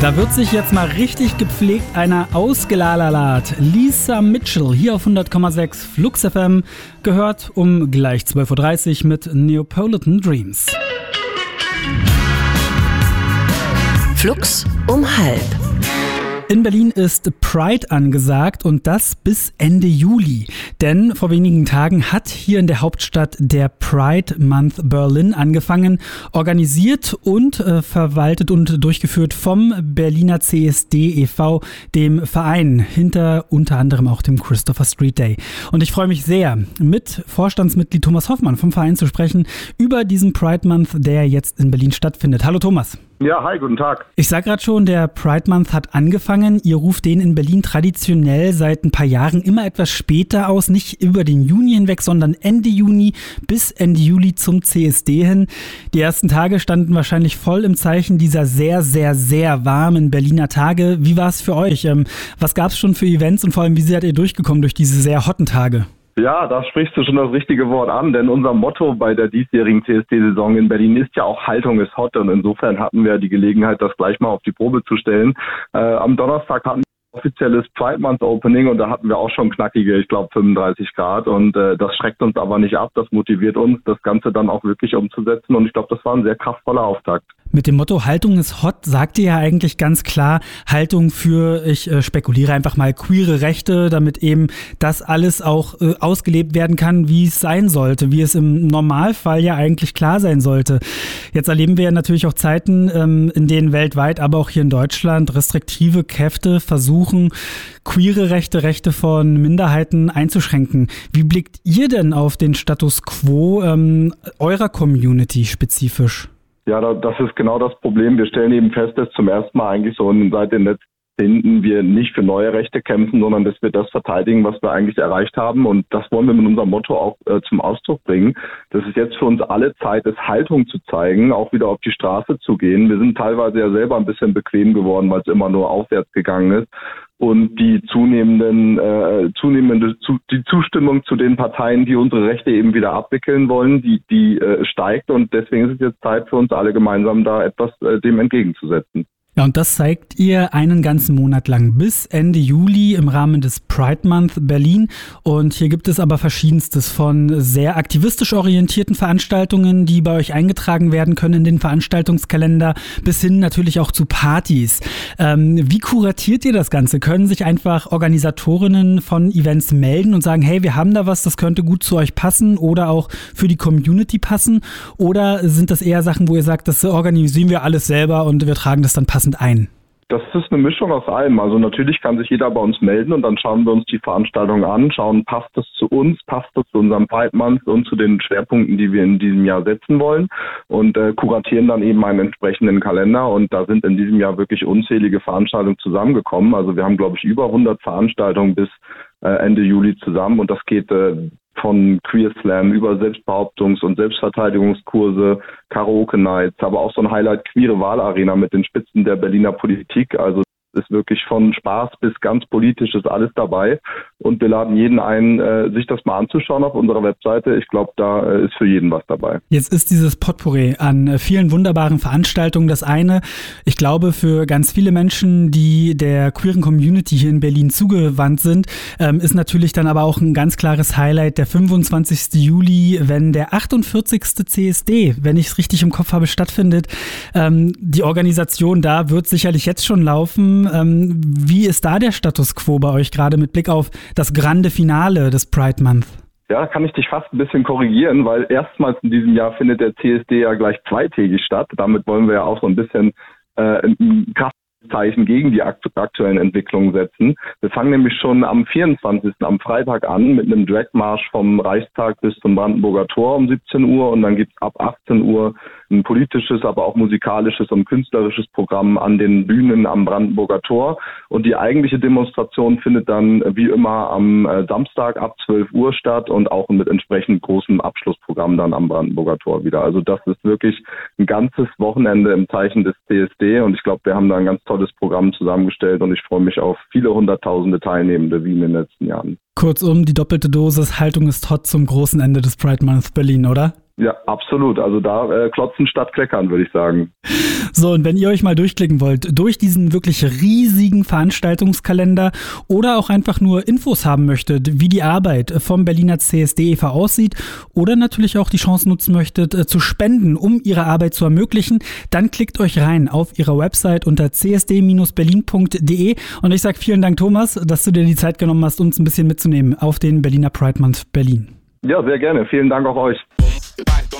Da wird sich jetzt mal richtig gepflegt einer ausgelalalat. Lisa Mitchell hier auf 100,6 Flux FM, gehört um gleich 12.30 Uhr mit Neapolitan Dreams. Flux um halb. In Berlin ist Pride angesagt und das bis Ende Juli. Denn vor wenigen Tagen hat hier in der Hauptstadt der Pride Month Berlin angefangen, organisiert und verwaltet und durchgeführt vom Berliner CSD e.V., dem Verein hinter unter anderem auch dem Christopher Street Day. Und ich freue mich sehr, mit Vorstandsmitglied Thomas Hoffmann vom Verein zu sprechen über diesen Pride Month, der jetzt in Berlin stattfindet. Hallo Thomas. Ja, hi, guten Tag. Ich sag gerade schon, der Pride Month hat angefangen. Ihr ruft den in Berlin traditionell seit ein paar Jahren immer etwas später aus, nicht über den Juni hinweg, sondern Ende Juni bis Ende Juli zum CSD hin. Die ersten Tage standen wahrscheinlich voll im Zeichen dieser sehr, sehr, sehr warmen Berliner Tage. Wie war es für euch? Was gab es schon für Events und vor allem, wie seid ihr durchgekommen durch diese sehr hotten Tage? Ja, da sprichst du schon das richtige Wort an, denn unser Motto bei der diesjährigen CSD-Saison in Berlin ist ja auch Haltung ist hot, und insofern hatten wir die Gelegenheit, das gleich mal auf die Probe zu stellen. Am Donnerstag hatten wir ein offizielles Pride Month Opening und da hatten wir auch schon knackige, ich glaube 35 Grad, und das schreckt uns aber nicht ab, das motiviert uns, das Ganze dann auch wirklich umzusetzen, und ich glaube, das war ein sehr kraftvoller Auftakt. Mit dem Motto Haltung ist hot sagt ihr ja eigentlich ganz klar Haltung für, ich spekuliere einfach mal, queere Rechte, damit eben das alles auch ausgelebt werden kann, wie es sein sollte, wie es im Normalfall ja eigentlich klar sein sollte. Jetzt erleben wir ja natürlich auch Zeiten, in denen weltweit, aber auch hier in Deutschland restriktive Kräfte versuchen, queere Rechte, Rechte von Minderheiten einzuschränken. Wie blickt ihr denn auf den Status quo eurer Community spezifisch? Ja, das ist genau das Problem. Wir stellen eben fest, dass zum ersten Mal eigentlich so seit den letzten Jahrzehnten wir nicht für neue Rechte kämpfen, sondern dass wir das verteidigen, was wir eigentlich erreicht haben. Und das wollen wir mit unserem Motto auch zum Ausdruck bringen. Das ist jetzt für uns alle Zeit, es Haltung zu zeigen, auch wieder auf die Straße zu gehen. Wir sind teilweise ja selber ein bisschen bequem geworden, weil es immer nur aufwärts gegangen ist. Und die die Zustimmung zu den Parteien, die unsere Rechte eben wieder abwickeln wollen, die steigt, und deswegen ist es jetzt Zeit für uns alle gemeinsam da etwas dem entgegenzusetzen. Ja, und das zeigt ihr einen ganzen Monat lang bis Ende Juli im Rahmen des Pride Month Berlin. Und hier gibt es aber Verschiedenstes, von sehr aktivistisch orientierten Veranstaltungen, die bei euch eingetragen werden können in den Veranstaltungskalender, bis hin natürlich auch zu Partys. Wie kuratiert ihr das Ganze? Können sich einfach Organisatorinnen von Events melden und sagen, hey, wir haben da was, das könnte gut zu euch passen oder auch für die Community passen? Oder sind das eher Sachen, wo ihr sagt, das organisieren wir alles selber und wir tragen das dann passend ein? Das ist eine Mischung aus allem. Also natürlich kann sich jeder bei uns melden und dann schauen wir uns die Veranstaltung an, schauen, passt das zu uns, passt das zu unserem Pride Month und zu den Schwerpunkten, die wir in diesem Jahr setzen wollen, und kuratieren dann eben einen entsprechenden Kalender, und da sind in diesem Jahr wirklich unzählige Veranstaltungen zusammengekommen. Also wir haben, glaube ich, über 100 Veranstaltungen bis Ende Juli zusammen, und das geht von Queer Slam über Selbstbehauptungs- und Selbstverteidigungskurse, Karaoke-Nights, aber auch so ein Highlight queere Wahlarena mit den Spitzen der Berliner Politik. Also ist wirklich von Spaß bis ganz politisch ist alles dabei, und wir laden jeden ein, sich das mal anzuschauen auf unserer Webseite. Ich glaube, da ist für jeden was dabei. Jetzt ist dieses Potpourri an vielen wunderbaren Veranstaltungen das eine. Ich glaube, für ganz viele Menschen, die der queeren Community hier in Berlin zugewandt sind, ist natürlich dann aber auch ein ganz klares Highlight der 25. Juli, wenn der 48. CSD, wenn ich es richtig im Kopf habe, stattfindet. Die Organisation da wird sicherlich jetzt schon laufen. Wie ist da der Status quo bei euch gerade mit Blick auf das grande Finale des Pride Month? Ja, kann ich dich fast ein bisschen korrigieren, weil erstmals in diesem Jahr findet der CSD ja gleich zweitägig statt. Damit wollen wir ja auch so ein bisschen ein Kraftzeichen gegen die aktuellen Entwicklungen setzen. Wir fangen nämlich schon am 24. am Freitag an mit einem Dragmarsch vom Reichstag bis zum Brandenburger Tor um 17 Uhr, und dann gibt es ab 18 Uhr ein politisches, aber auch musikalisches und künstlerisches Programm an den Bühnen am Brandenburger Tor. Und die eigentliche Demonstration findet dann wie immer am Samstag ab 12 Uhr statt und auch mit entsprechend großem Abschlussprogramm dann am Brandenburger Tor wieder. Also das ist wirklich ein ganzes Wochenende im Zeichen des CSD, und ich glaube, wir haben da ein ganz tolles Programm zusammengestellt, und ich freue mich auf viele hunderttausende Teilnehmende wie in den letzten Jahren. Kurzum, die doppelte Dosis Haltung ist hot zum großen Ende des Pride Month Berlin, oder? Ja, absolut. Also da klotzen statt kleckern, würde ich sagen. So, und wenn ihr euch mal durchklicken wollt, durch diesen wirklich riesigen Veranstaltungskalender oder auch einfach nur Infos haben möchtet, wie die Arbeit vom Berliner CSD e.V. aussieht oder natürlich auch die Chance nutzen möchtet, zu spenden, um ihre Arbeit zu ermöglichen, dann klickt euch rein auf ihrer Website unter csd-berlin.de und ich sage vielen Dank, Thomas, dass du dir die Zeit genommen hast, uns ein bisschen mitzunehmen auf den Berliner Pride Month Berlin. Ja, sehr gerne. Vielen Dank auch euch.